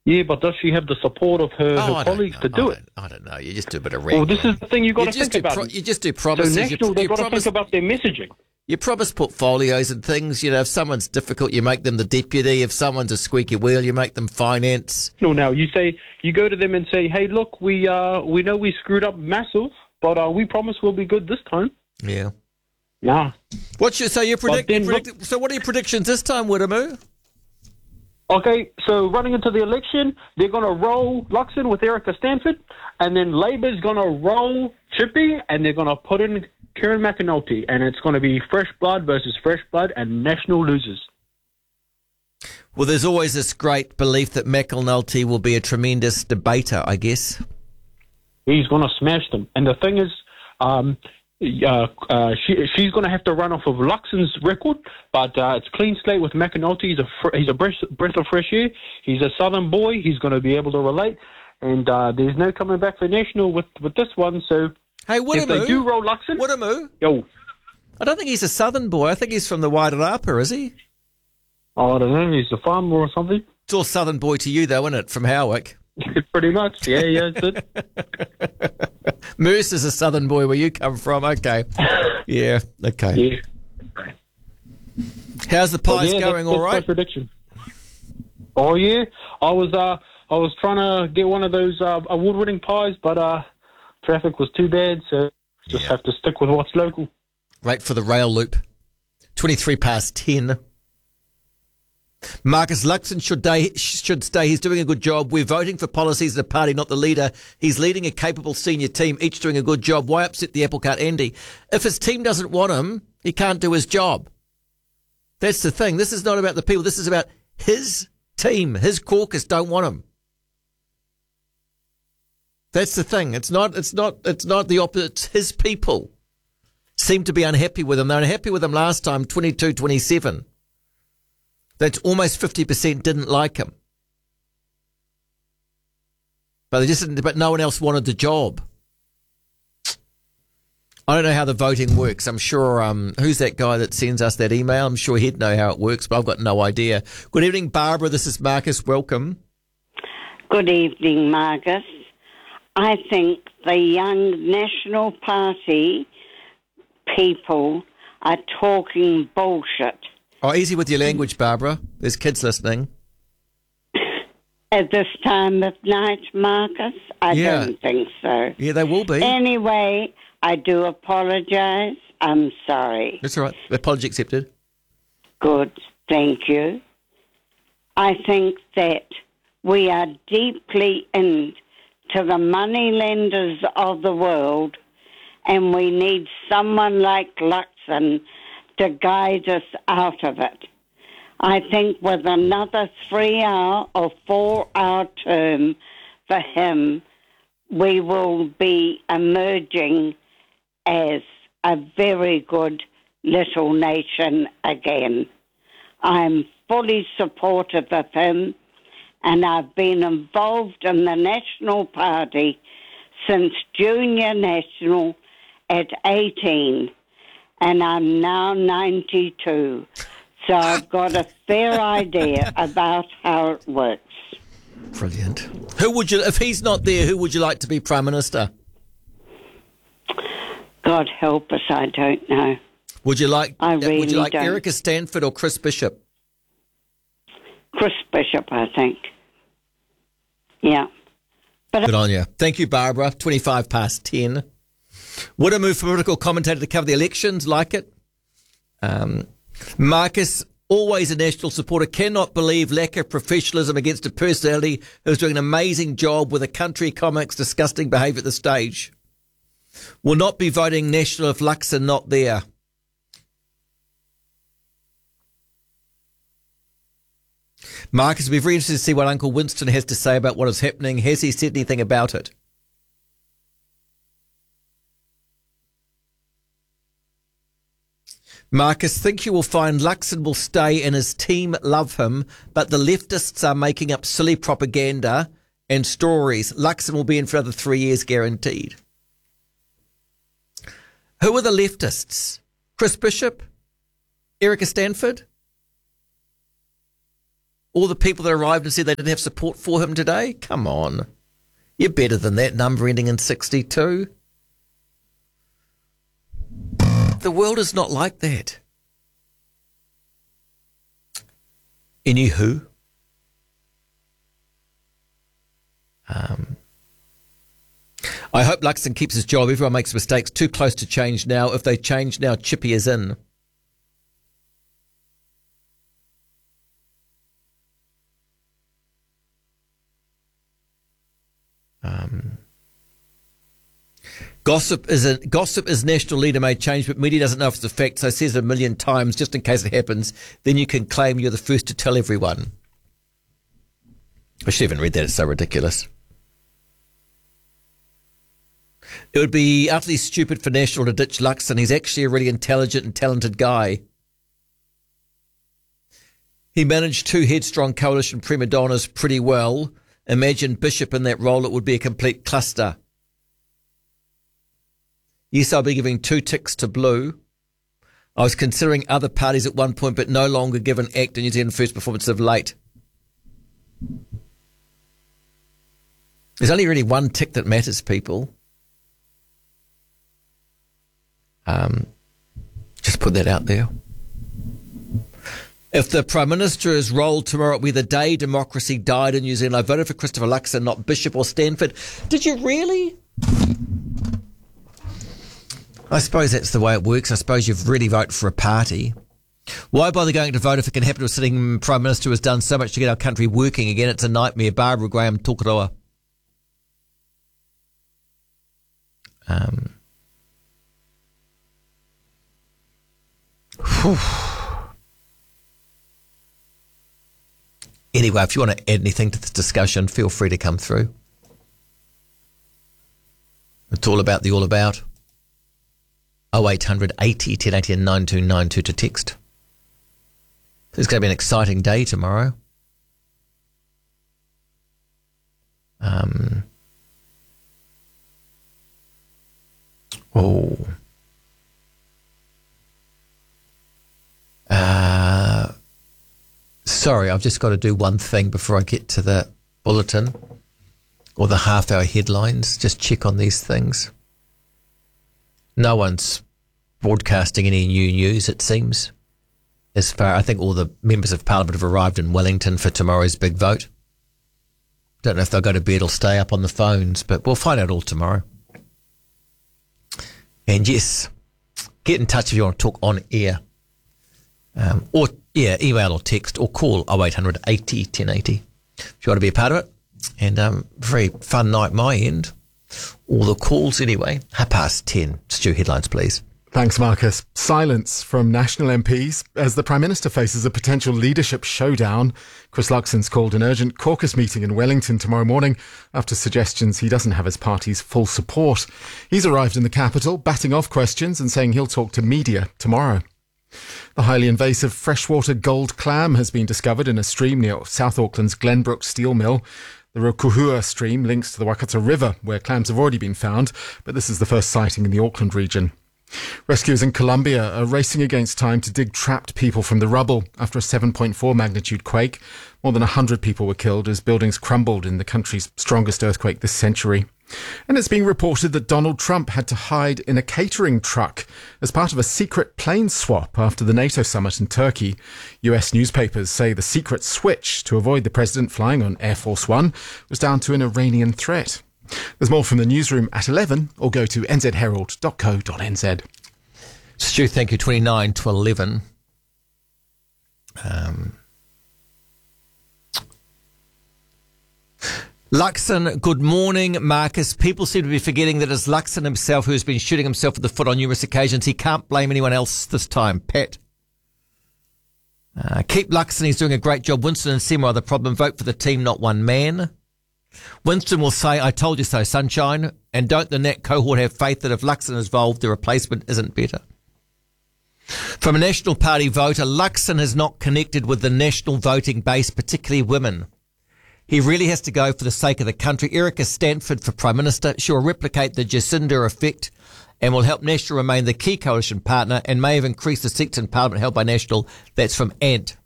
Yeah, but does she have the support of her colleagues to do it? I don't know. You just do a bit of Well, this is the thing you've got to think about. You just do promises. So National, they've got to think about their messaging. You promise portfolios and things. You know, if someone's difficult, you make them the deputy. If someone's a squeaky wheel, you make them finance. No, now you go to them and say, hey, look, we know we screwed up massive, but we promise we'll be good this time. Yeah. Nah. So what are your predictions this time, Wiremu? Okay, so running into the election, they're going to roll Luxon with Erica Stanford, and then Labour's going to roll Chippy, and they're going to put in Kieran McAnulty, and it's going to be fresh blood versus fresh blood, and National loses. Well, there's always this great belief that McAnulty will be a tremendous debater, I guess. He's going to smash them. And the thing is, she's going to have to run off of Luxon's record, but it's clean slate with McAnulty. He's a breath of fresh air. He's a southern boy. He's going to be able to relate. And there's no coming back for National with this one. So hey, if they do roll Luxon... Yo. I don't think he's a southern boy. I think he's from the Wairarapa, is he? Oh, I don't know. He's a farmer or something. It's all southern boy to you, though, isn't it? From Howick. Pretty much. Yeah, that's it. Moose is a southern boy where you come from. Okay. Yeah, okay. Yeah. How's the pies going? All right? That's my prediction. Oh, yeah. I was trying to get one of those award-winning pies, but traffic was too bad, so just have to stick with what's local. Wait for the rail loop. 10:23. Marcus Luxon should stay. He's doing a good job. We're voting for policies of the party, not the leader. He's leading a capable senior team, each doing a good job. Why upset the apple cart Andy? If his team doesn't want him, he can't do his job. That's the thing. This is not about the people. This is about his team. His caucus don't want him. That's the thing. It's not the opposite. It's his people seem to be unhappy with him. They were unhappy with him last time, 22-27. That's almost 50% didn't like him. But they just didn't, but no one else wanted the job. I don't know how the voting works. I'm sure, who's that guy that sends us that email? I'm sure he'd know how it works, but I've got no idea. Good evening, Barbara. This is Marcus. Welcome. Good evening, Marcus. I think the young National Party people are talking bullshit. Oh, easy with your language, Barbara. There's kids listening. At this time of night, Marcus? I don't think so. Yeah, they will be. Anyway, I do apologise. I'm sorry. That's all right. Apology accepted. Good. Thank you. I think that we are deeply into the moneylenders of the world, and we need someone like Luxon to guide us out of it. I think with another 3-hour or 4-hour term for him, we will be emerging as a very good little nation again. I'm fully supportive of him, and I've been involved in the National Party since Junior National at 18. And I'm now 92. So I've got a fair idea about how it works. Brilliant. If he's not there, who would you like to be Prime Minister? God help us, I don't know. Would you like don't. Erica Stanford or Chris Bishop? Chris Bishop, I think. Yeah. Good on you. Thank you, Barbara. 10:25. Would I move for political commentator to cover the elections? Like it. Marcus, always a national supporter, cannot believe lack of professionalism against a personality who's doing an amazing job with a country comics disgusting behaviour at the stage. Will not be voting national if Luxon not there. Marcus, we'll be very interested to see what Uncle Winston has to say about what is happening. Has he said anything about it? Marcus, think you will find Luxon will stay and his team love him, but the leftists are making up silly propaganda and stories. Luxon will be in for another 3 years guaranteed. Who are the leftists? Chris Bishop? Erica Stanford? All the people that arrived and said they didn't have support for him today? Come on. You're better than that number ending in 62. The world is not like that. Anywho. I hope Luxon keeps his job. Everyone makes mistakes. Too close to change now. If they change now, Chippy is in. Gossip is national leader made change, but media doesn't know if it's a fact, so says it a million times just in case it happens. Then you can claim you're the first to tell everyone. I should even read that. It's so ridiculous. It would be utterly stupid for National to ditch Luxon. He's actually a really intelligent and talented guy. He managed 2 headstrong coalition prima donnas pretty well. Imagine Bishop in that role, it would be a complete cluster. Yes, I'll be giving 2 ticks to Blue. I was considering other parties at one point, but no longer given ACT and New Zealand First performance of late. There's only really one tick that matters, people. Just put that out there. If the Prime Minister is rolled tomorrow, it'll be the day democracy died in New Zealand. I voted for Christopher Luxon, not Bishop or Stanford. Did you really? I suppose that's the way it works. I suppose you've really voted for a party. Why bother going to vote if it can happen to a sitting Prime Minister who has done so much to get our country working again? It's a nightmare. Barbara Graham, Tokoroa. Anyway, if you want to add anything to this discussion, feel free to come through. It's all about the all about. 0800 80 1080 and 9292 to text. It's going to be an exciting day tomorrow. Sorry, I've just got to do one thing before I get to the bulletin or the half-hour headlines. Just check on these things. No one's broadcasting any new news, it seems. I think all the members of Parliament have arrived in Wellington for tomorrow's big vote. Don't know if they'll go to bed or stay up on the phones, but we'll find out all tomorrow. And yes, get in touch if you want to talk on air. Email or text or call 0800 80 1080 if you want to be a part of it. And very fun night my end. All the calls anyway. 10:30. Stu, headlines please. Thanks, Marcus. Silence from National MPs as the Prime Minister faces a potential leadership showdown. Chris Luxon's called an urgent caucus meeting in Wellington tomorrow morning after suggestions he doesn't have his party's full support. He's arrived in the capital, batting off questions and saying he'll talk to media tomorrow. The highly invasive freshwater gold clam has been discovered in a stream near South Auckland's Glenbrook Steel Mill. The Rukuhua stream links to the Waikato River, where clams have already been found, but this is the first sighting in the Auckland region. Rescuers in Colombia are racing against time to dig trapped people from the rubble after a 7.4 magnitude quake. More than 100 people were killed as buildings crumbled in the country's strongest earthquake this century. And it's being reported that Donald Trump had to hide in a catering truck as part of a secret plane swap after the NATO summit in Turkey. US newspapers say the secret switch to avoid the president flying on Air Force One was down to an Iranian threat. There's more from the newsroom at 11 or go to nzherald.co.nz. Stu, thank you. 29 to 11. Luxon, good morning, Marcus. People seem to be forgetting that it's Luxon himself who has been shooting himself in the foot on numerous occasions. He can't blame anyone else this time. Pat. Keep Luxon. He's doing a great job. Winston and Seymour are the problem. Vote for the team, not one man. Winston will say, I told you so, sunshine. And don't the Nat cohort have faith that if Luxon is involved, the replacement isn't better? From a National Party voter, Luxon has not connected with the national voting base, particularly women. He really has to go for the sake of the country. Erica Stanford for Prime Minister. She will replicate the Jacinda effect and will help National remain the key coalition partner and may have increased the seats in Parliament held by National. That's from Ant.